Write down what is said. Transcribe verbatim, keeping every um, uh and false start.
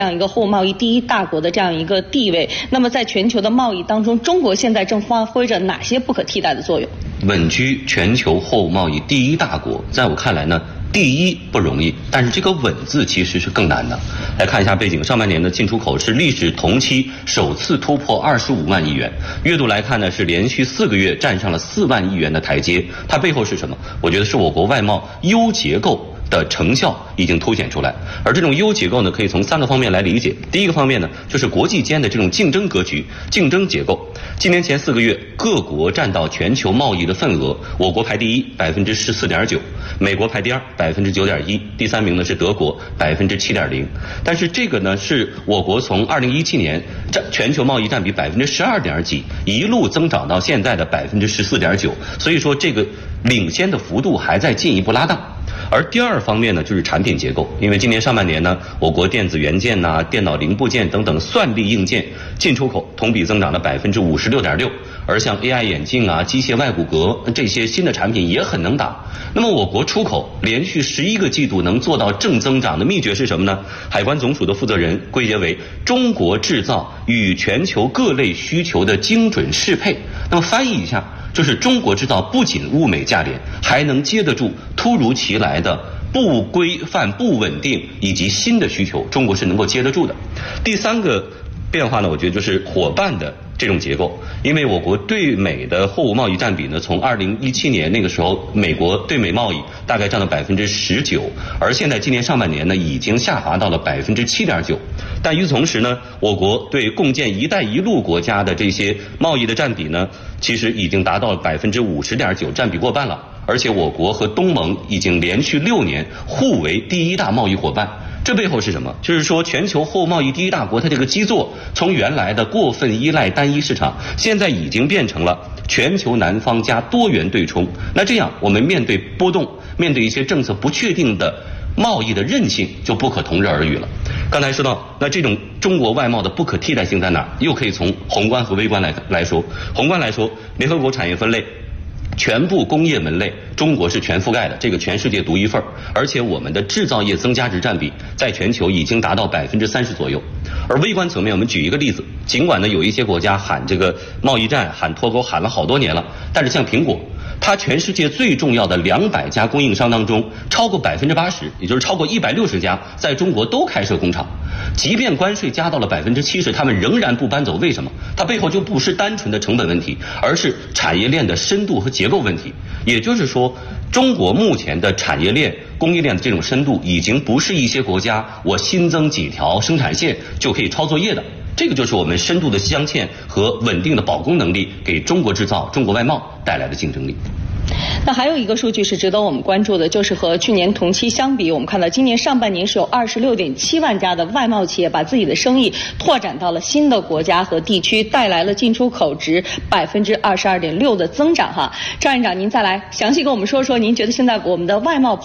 这样一个货物贸易第一大国的这样一个地位，那么在全球的贸易当中，中国现在正发挥着哪些不可替代的作用？ 稳居全球货物贸易第一大国，在我看来呢，第一不容易，但是这个稳字其实是更难的。来看一下背景，上半年的进出口是历史同期首次突破二十五万亿元，月度来看呢是连续四个月站上了四万亿元的台阶。它背后是什么？我觉得是我国外贸优结构的成效已经凸显出来，而这种优结构呢，可以从三个方面来理解。第一个方面呢，就是国际间的这种竞争格局、竞争结构。今年前四个月，各国占到全球贸易的份额，我国排第一，百分之十四点九；美国排第二，百分之九点一；第三名呢是德国，百分之七点零。但是这个呢，是我国从二零一七年占全球贸易占比百分之十二点几，一路增长到现在的百分之十四点九。所以说，这个领先的幅度还在进一步拉大。而第二方面呢，就是产品结构。因为今年上半年呢，我国电子元件呐、啊、电脑零部件等等算力硬件进出口同比增长了百分之五十六点六，而像 A I 眼镜啊、机械外骨骼这些新的产品也很能打。那么我国出口连续十一个季度能做到正增长的秘诀是什么呢？海关总署的负责人归结为中国制造与全球各类需求的精准适配。那么翻译一下，就是中国制造不仅物美价廉，还能接得住突如其来的不规范、不稳定以及新的需求，中国是能够接得住的。第三个变化呢，我觉得就是伙伴的这种结构。因为我国对美的货物贸易占比呢，从二零一七年那个时候，美国对美贸易大概占了百分之十九，而现在今年上半年呢，已经下滑到了百分之七点九。但与此同时呢，我国对共建“一带一路”国家的这些贸易的占比呢，其实已经达到了百分之五十点九，占比过半了。而且我国和东盟已经连续六年互为第一大贸易伙伴。这背后是什么？就是说全球货物贸易第一大国，它这个基座从原来的过分依赖单一市场，现在已经变成了全球南方加多元对冲。那这样我们面对波动，面对一些政策不确定的贸易的韧性就不可同日而语了。刚才说到，那这种中国外贸的不可替代性在哪儿？又可以从宏观和微观来来说。宏观来说，联合国产业分类全部工业门类，中国是全覆盖的，这个全世界独一份。而且我们的制造业增加值占比在全球已经达到百分之三十左右。而微观层面，我们举一个例子，尽管呢有一些国家喊这个贸易战、喊脱钩喊了好多年了，但是像苹果，它全世界最重要的两百家供应商当中，超过百分之八十，也就是超过一百六十家，在中国都开设工厂。即便关税加到了百分之七十，他们仍然不搬走。为什么？它背后就不是单纯的成本问题，而是产业链的深度和结构问题。也就是说，中国目前的产业链、供应链的这种深度，已经不是一些国家我新增几条生产线就可以抄作业的。这个就是我们深度的镶嵌和稳定的保供能力给中国制造、中国外贸带来的竞争力。 那还有一个数据是值得我们关注的，就是和去年同期相比，我们看到今年上半年是有二十六点七万家的外贸企业把自己的生意拓展到了新的国家和地区，带来了进出口值百分之二十二点六的增长哈。张院长，您再来详细跟我们说说，您觉得现在我们的外贸